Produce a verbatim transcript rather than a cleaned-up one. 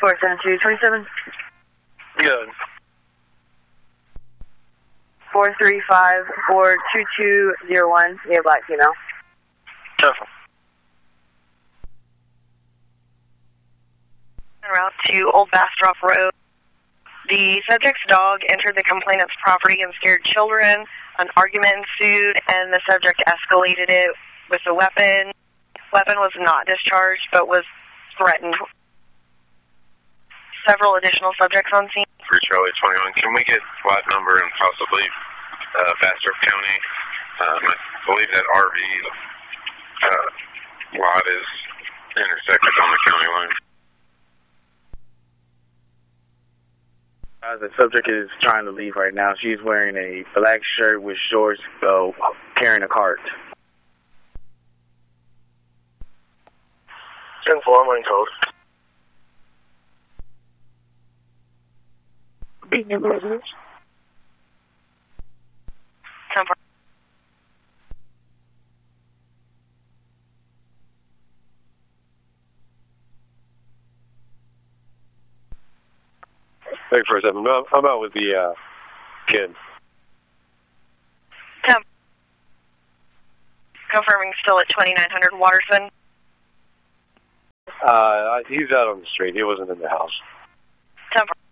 four seven two twenty-seven. Good. four three five four two two zero one. Yeah, black female. Careful. En route to Old Bastrop Road. The subject's dog entered the complainant's property and scared children. An argument ensued, and the subject escalated it with a weapon. Weapon was not discharged, but was threatened. Several additional subjects on scene. For Charlie twenty-one, can we get flat number and possibly uh, Bastrop County? Um, I believe that R V uh, lot is intersected on the county line. Uh, the subject is trying to leave right now. She's wearing a black shirt with shorts, uh, carrying a cart. ten four, line code. ten four. Thank you for seven. I'm out with the uh, kid. ten. Confirming still at twenty-nine hundred Waterson. Uh, he's out on the street. He wasn't in the house. ten four.